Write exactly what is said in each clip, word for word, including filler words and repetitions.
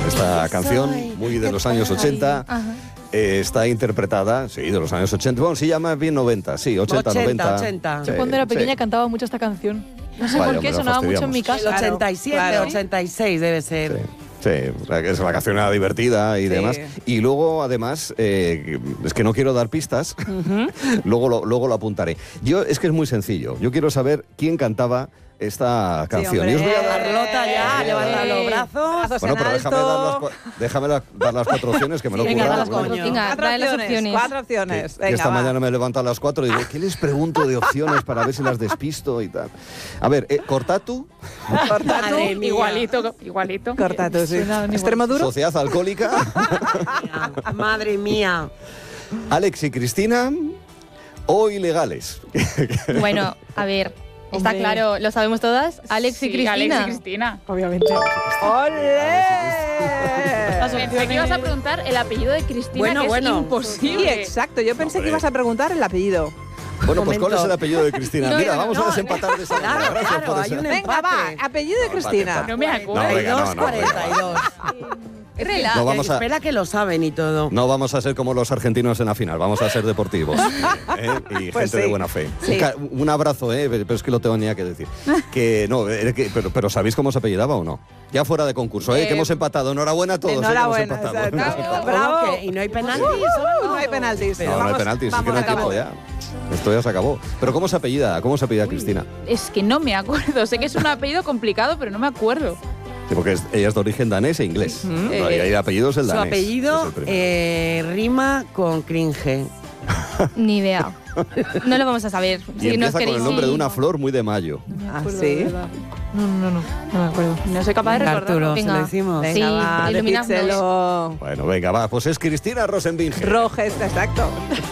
Esta canción, muy de los años ochenta, eh, está interpretada, sí, de los años ochenta. Bueno, sí, llama bien noventa, sí, ochenta, noventa. ochenta. Sí, Yo cuando era pequeña sí. cantaba mucho esta canción. No sé Vaya, por qué, hombre, la sonaba mucho en mi fastidiamos. casa. El ochenta y siete, Claro. ochenta y seis debe ser. Sí. Sí, es la canción era divertida y Sí. demás. Y luego, además, eh, es que no quiero dar pistas, uh-huh. luego, lo, luego lo apuntaré. Yo, es que es muy sencillo. Yo quiero saber quién cantaba esta canción. Sí, y os voy a dar... Carlota ya, Eh, levanta los eh, brazos. Bueno, pero déjame dar, las, cua- déjame la- dar las cuatro opciones que me lo he Venga, ocurrido. las Bueno, coño. Venga, Cuatro trae las opciones, opciones. cuatro que, opciones. que Venga, esta va. mañana me he levantado a las cuatro y digo, ¿qué les pregunto de opciones para ver si las despisto y tal? A ver, eh, Cortatu, Corta tú. Madre mía. Igualito, igualito. Corta tú, sí. Suena igual. Extremo duro. Sociedad Alcohólica, Madre mía. Alex y Cristina o Ilegales. Bueno, a ver, está Hombre. claro, lo sabemos todas. Alex y Sí, Cristina. Alex y Cristina. Obviamente. ¡Olé! Pensé que ibas a preguntar el apellido de Cristina, Bueno, que bueno. es Sí, imposible. exacto. Yo pensé Hombre. que ibas a preguntar el apellido. Bueno, pues ¿cuál Momento. es el apellido de Cristina? No, Mira, no, vamos no, a desempatar de esa manera. Claro, Gracias claro, por hay esa. un Venga, va. empate. Apellido de No, empate, Cristina. empate. No me No, acuerdo. venga, no, no, cuarenta y dos. Rela. No, vamos a- Espera que lo saben y todo. No vamos a ser como los argentinos en la final, vamos a ser deportivos ¿eh? y Pues gente de sí. buena fe. Sí. Un, ca- un abrazo, ¿eh? pero es que lo tenía que decir. Que no, eh, que- pero, pero ¿sabéis cómo se apellidaba o no? Ya fuera de concurso, ¿eh? Eh, que hemos empatado. Enhorabuena a todos. ¿eh? que Enhorabuena, hemos empatado. exacto. Hemos empatado. Bravo. ¿Cómo que? ¿Y no hay penaltis? Uh, no hay penaltis. No, no hay Vamos- penaltis, es que no vamos hay a acabar. tiempo ya. Esto ya se acabó. Pero ¿cómo se apellida? ¿Cómo se apellida Cristina? Es que no me acuerdo. Sé que es un apellido complicado, pero no me acuerdo. Sí, porque es- ella es de origen danés e inglés. Ujú. Pero ahí el apellido es el Su danés. apellido es el primero. eh, rima con cringe. Ni idea. No lo vamos a saber. y Si nos empieza con queréis, el nombre sí. de una flor muy de mayo. Ah, Acuerdo, sí. de verdad. No, no, no, no me acuerdo. No soy capaz de Venga, recordarlo. Arturo, se Venga. lo decimos. Venga, Sí, va, iluminadnos. decídselo. Bueno, venga, va. Pues es Cristina Rosenbinge. Rojes, exacto.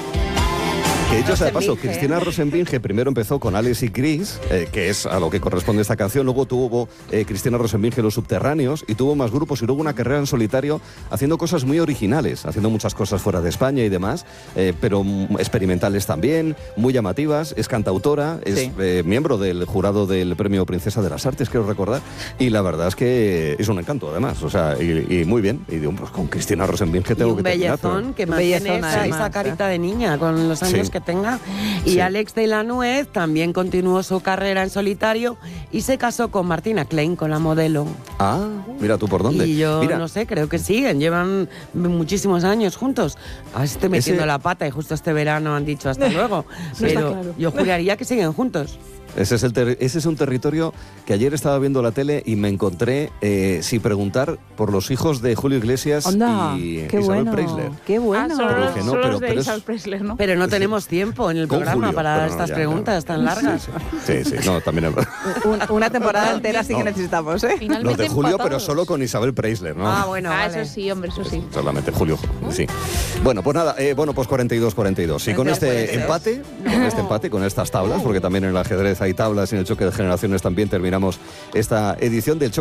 Que dicho sea de paso, Rosenbinge. Cristina Rosenbinge primero empezó con Alex y Chris, eh, que es a lo que corresponde esta canción. Luego tuvo eh, Cristina Rosenbinge Los Subterráneos y tuvo más grupos y luego una carrera en solitario haciendo cosas muy originales, haciendo muchas cosas fuera de España y demás, eh, pero mm, experimentales también, muy llamativas. Es cantautora, es Sí. eh, miembro del jurado del Premio Princesa de las Artes, quiero recordar, y la verdad es que es un encanto además, o sea, y, y muy bien. Y digo, pues con Cristina Rosenbinge Y tengo un que terminar. pero- bellezón que Un mantiene bellezón, esa, además, esa ¿eh? carita de niña con los años Sí. que tenga. Y Sí. Alex de la Nuez también continuó su carrera en solitario y se casó con Martina Klein, con la modelo. Ah, mira tú por dónde. Y yo Mira, no sé, creo que siguen, llevan muchísimos años juntos. A ver si estoy metiendo Ese- la pata y justo este verano han dicho hasta luego. está Pero claro. yo juraría que siguen juntos. Ese es, el ter- ese es un territorio que ayer estaba viendo la tele y me encontré eh, sin preguntar por los hijos de Julio Iglesias Onda, y qué Isabel bueno. Preisler. Qué bueno. Ah, solo, Pero los- dije, no, solo pero- los de pero es- Isabel Preisler, ¿no? Pero no tenemos tiempo en el Con programa Julio, para pero no, estas ya, preguntas ya. tan largas. Sí, sí, no, también es verdad. Un- una temporada entera sí que No. necesitamos, ¿eh? Finalmente Los de Julio, pero empatados. solo con Isabel Preisler, ¿no? Ah, bueno, ah, vale. eso sí, hombre, eso sí. Solamente Julio, sí. Bueno, pues nada, eh, bueno, pues cuarenta y dos cuarenta y dos. Y con No puede este ser. empate, con este empate, con estas tablas, porque también en el ajedrez hay tablas y en el choque de generaciones también terminamos esta edición del choque